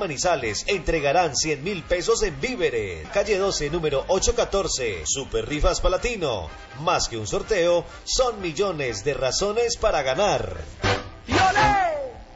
Manizales entregarán 100.000 pesos en víveres. Calle 12, número 814, Super Rifas Palatino. Más que un sorteo, son millones de razones para ganar. ¡Violé!